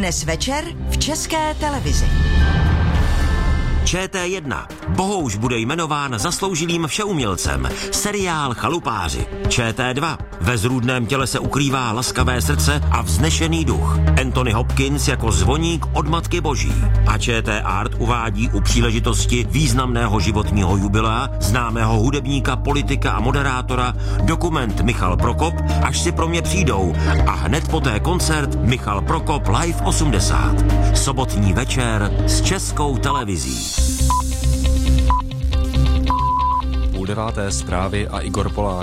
Dnes večer v České televizi. ČT1. Bohouš bude jmenován zasloužilým všeumělcem. Seriál Chalupáři. ČT2. Ve zrůdném těle se ukrývá laskavé srdce a vznešený duch. Anthony Hopkins jako zvoník od Matky Boží. A ČT Art uvádí u příležitosti významného životního jubilea známého hudebníka, politika a moderátora dokument Michal Prokop, Až si pro mě přijdou, a hned poté koncert Michal Prokop Live 80. Sobotní večer s Českou televizí. 8:30 zprávy a Igor Polák.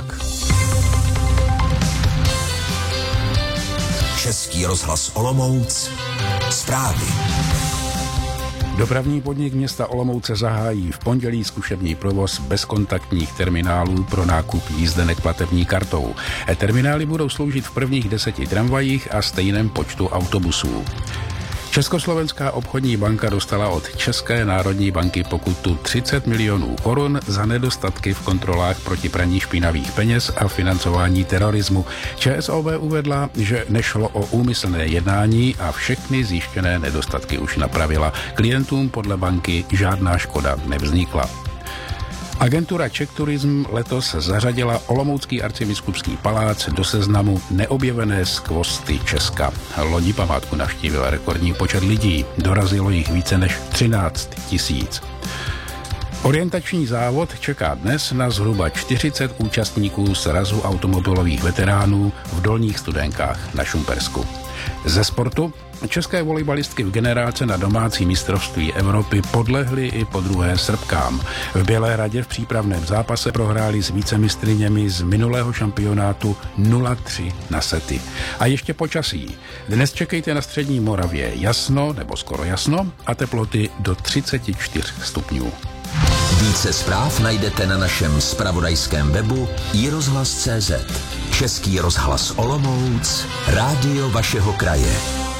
Český rozhlas Olomouc. Zprávy. Dopravní podnik města Olomouce zahájí v pondělí zkušební provoz bezkontaktních terminálů pro nákup jízdenek platební kartou. Terminály budou sloužit v prvních 10 tramvajích a stejném počtu autobusů. Československá obchodní banka dostala od České národní banky pokutu 30 milionů korun za nedostatky v kontrolách proti praní špinavých peněz a financování terorismu. ČSOB uvedla, že nešlo o úmyslné jednání a všechny zjištěné nedostatky už napravila. Klientům podle banky žádná škoda nevznikla. Agentura Czech Tourism letos zařadila Olomoucký arcibiskupský palác do seznamu neobjevené skvosty Česka. Loni památku navštívil rekordní počet lidí, dorazilo jich více než 13 000. Orientační závod čeká dnes na zhruba 40 účastníků srazu automobilových veteránů v Dolních Studenkách na Šumpersku. Ze sportu české volejbalistky v generálce na domácí mistrovství Evropy podlehly i podruhé Srbkám. V Bělehradě v přípravném zápase prohráli s vícemistryněmi z minulého šampionátu 0-3 na sety. A ještě počasí. Dnes čekejte na střední Moravě jasno nebo skoro jasno a teploty do 34 stupňů. Více zpráv najdete na našem zpravodajském webu iRozhlas.cz. Český rozhlas Olomouc, rádio vašeho kraje.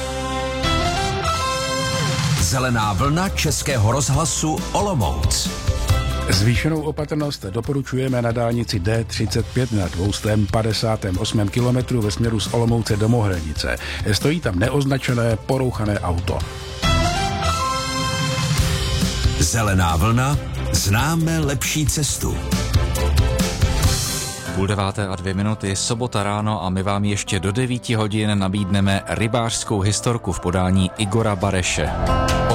Zelená vlna Českého rozhlasu Olomouc. Zvýšenou opatrnost doporučujeme na dálnici D35 na 258 kilometru ve směru z Olomouce do Mohelnice. Stojí tam neoznačené porouchané auto. Zelená vlna, známe lepší cestu. 8:30 sobota ráno a my vám ještě do 9 hodin nabídneme rybářskou historku v podání Igora Bareše.